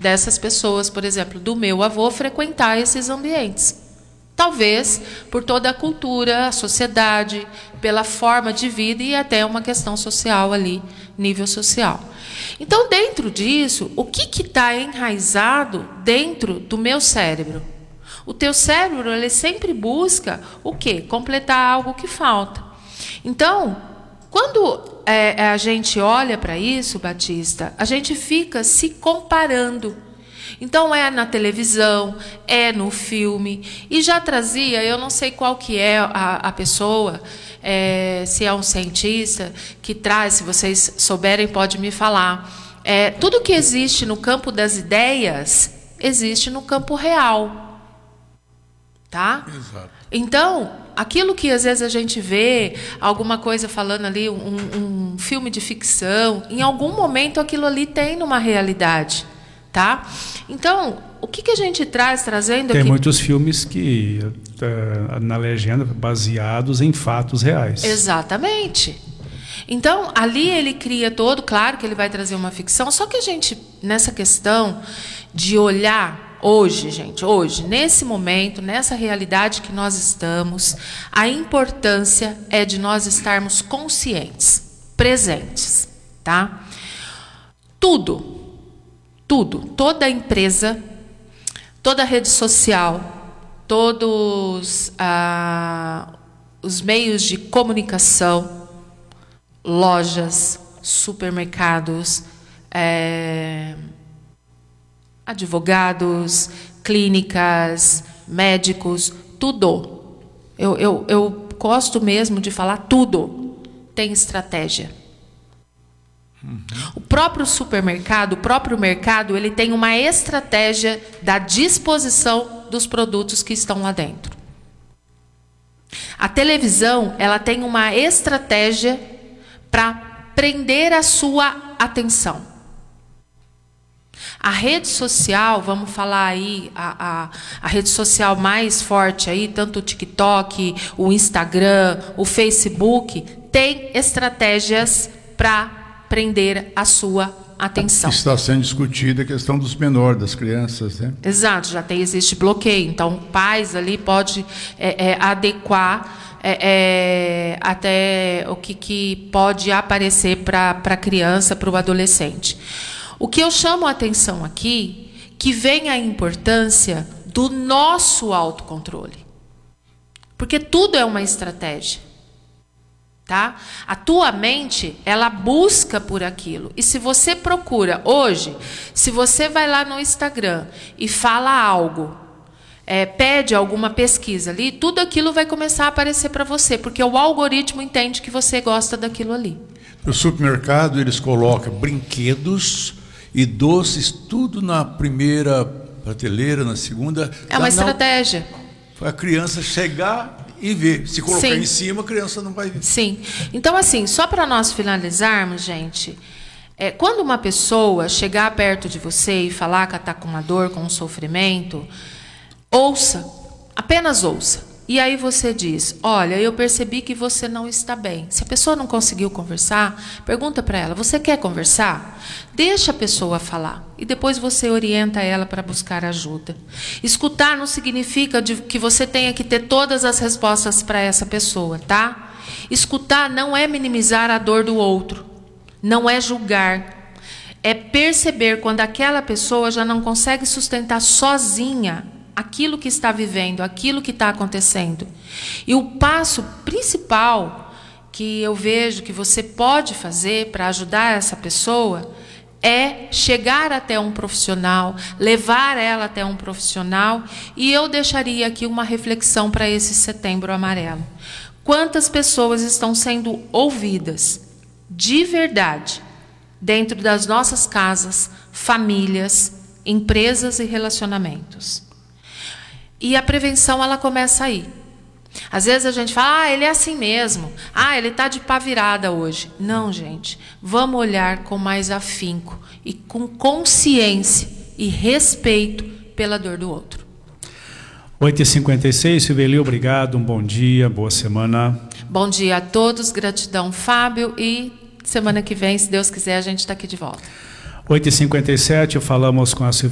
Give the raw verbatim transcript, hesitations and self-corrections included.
dessas pessoas, por exemplo, do meu avô, frequentar esses ambientes. Talvez por toda a cultura, a sociedade, pela forma de vida e até uma questão social ali, nível social. Então, dentro disso, o que está enraizado dentro do meu cérebro? O teu cérebro, ele sempre busca o quê? Completar algo que falta. Então, quando é, a gente olha para isso, Batista, a gente fica se comparando. Então, é na televisão, é no filme. E já trazia, eu não sei qual que é a, a pessoa, é, se é um cientista, que traz, se vocês souberem, pode me falar. É, tudo que existe no campo das ideias, existe no campo real. Tá? Exato. Então, aquilo que às vezes a gente vê, alguma coisa falando ali, um, um filme de ficção, em algum momento aquilo ali tem numa realidade. Tá? Então, o que, que a gente traz trazendo Tem aqui? muitos filmes que, uh, na legenda, baseados em fatos reais. Exatamente. Então, ali ele cria todo, claro que ele vai trazer uma ficção, só que a gente, nessa questão de olhar hoje, gente, hoje, nesse momento, nessa realidade que nós estamos, a importância é de nós estarmos conscientes, presentes, tá? Tudo. Tudo, toda empresa, toda rede social, todos ah, os meios de comunicação, lojas, supermercados, é, advogados, clínicas, médicos, tudo. Eu, eu, eu gosto mesmo de falar tudo tem estratégia. O próprio supermercado, o próprio mercado, ele tem uma estratégia da disposição dos produtos que estão lá dentro. A televisão, ela tem uma estratégia para prender a sua atenção. A rede social, vamos falar aí, a, a, a rede social mais forte aí, tanto o TikTok, o Instagram, o Facebook, tem estratégias para prender a sua atenção. Está sendo discutida a questão dos menores, das crianças, né? Exato, já tem, existe bloqueio. Então, pais ali pode é, é, adequar é, é, até o que, que pode aparecer para a criança, para o adolescente. O que eu chamo a atenção aqui, que vem a importância do nosso autocontrole. Porque tudo é uma estratégia. Tá? A tua mente, ela busca por aquilo. E se você procura hoje, se você vai lá no Instagram e fala algo, é, pede alguma pesquisa ali, tudo aquilo vai começar a aparecer para você, porque o algoritmo entende que você gosta daquilo ali. No supermercado, eles colocam brinquedos e doces, tudo na primeira prateleira, na segunda. É uma estratégia. Para a criança chegar e ver. Se colocar Sim. em cima, a criança não vai ver. Sim. Então, assim, só para nós finalizarmos, gente, é, quando uma pessoa chegar perto de você e falar que está com uma dor, com um sofrimento, ouça, apenas ouça. E aí você diz, olha, eu percebi que você não está bem. Se a pessoa não conseguiu conversar, pergunta para ela, você quer conversar? Deixa a pessoa falar. E depois você orienta ela para buscar ajuda. Escutar não significa de, que você tenha que ter todas as respostas para essa pessoa, tá? Escutar não é minimizar a dor do outro. Não é julgar. É perceber quando aquela pessoa já não consegue sustentar sozinha aquilo que está vivendo, aquilo que está acontecendo. E o passo principal que eu vejo que você pode fazer para ajudar essa pessoa é chegar até um profissional, levar ela até um profissional. E eu deixaria aqui uma reflexão para esse Setembro Amarelo. Quantas pessoas estão sendo ouvidas de verdade dentro das nossas casas, famílias, empresas e relacionamentos? E a prevenção, ela começa aí. Às vezes a gente fala, ah, ele é assim mesmo. Ah, ele está de pá virada hoje. Não, gente. Vamos olhar com mais afinco e com consciência e respeito pela dor do outro. oito e cinquenta e seis, Silveli, obrigado. Um bom dia, boa semana. Bom dia a todos. Gratidão, Fábio. E semana que vem, se Deus quiser, a gente está aqui de volta. oito e cinquenta e sete, falamos com a